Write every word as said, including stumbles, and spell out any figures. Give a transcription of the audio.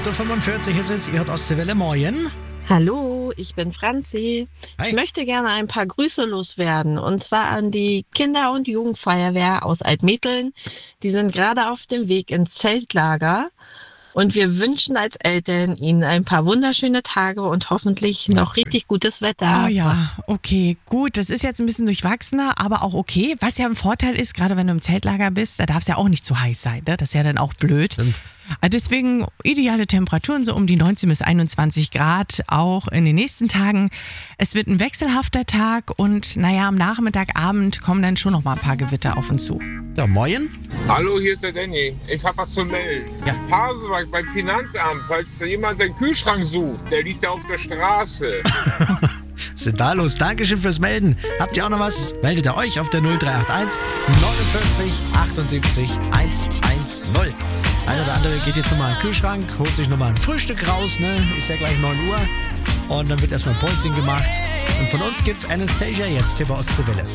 acht Uhr fünfundvierzig ist es, ihr hört Ostseewelle, moin. Hallo, ich bin Franzi. Hi. Ich möchte gerne ein paar Grüße loswerden, und zwar an die Kinder- und Jugendfeuerwehr aus Altmetteln. Die sind gerade auf dem Weg ins Zeltlager und wir wünschen als Eltern ihnen ein paar wunderschöne Tage und hoffentlich noch richtig gutes Wetter. Oh ja, okay, gut. Das ist jetzt ein bisschen durchwachsener, aber auch okay. Was ja ein Vorteil ist, gerade wenn du im Zeltlager bist, da darf es ja auch nicht zu heiß sein. Ne? Das ist ja dann auch blöd. Stimmt. Deswegen ideale Temperaturen, so um die neunzehn bis einundzwanzig Grad, auch in den nächsten Tagen. Es wird ein wechselhafter Tag und naja, am Nachmittag, Abend kommen dann schon noch mal ein paar Gewitter auf uns zu. Ja, moin. Hallo, hier ist der Danny. Ich habe was zu melden. Ja. Pasewalk beim Finanzamt, falls da jemand den Kühlschrank sucht, der liegt da auf der Straße. Was ist denn da los? Dankeschön fürs Melden. Habt ihr auch noch was? Meldet ihr euch auf der null drei acht eins neunundvierzig achtundsiebzig hundertzehn. Ein oder andere geht jetzt nochmal in den Kühlschrank, holt sich nochmal ein Frühstück raus, ne? Ist ja gleich neun Uhr. Und dann wird erstmal ein Päuschen gemacht. Und von uns gibt's Anastasia jetzt hier bei Ostseewelle.